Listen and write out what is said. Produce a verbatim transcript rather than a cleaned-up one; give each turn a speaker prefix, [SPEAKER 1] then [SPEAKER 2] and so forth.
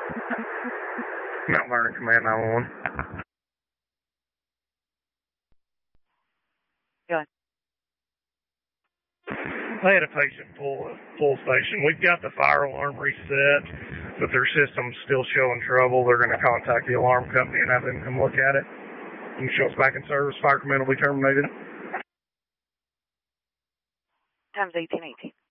[SPEAKER 1] Mount Vernon Command nine one one.
[SPEAKER 2] Go ahead.
[SPEAKER 1] I had a patient pull full station. We've got the fire alarm reset, but their system's still showing trouble. They're going to contact the alarm company and have them come look at it. And show us back in service. Fire command will be terminated.
[SPEAKER 2] Times eighteen eighteen.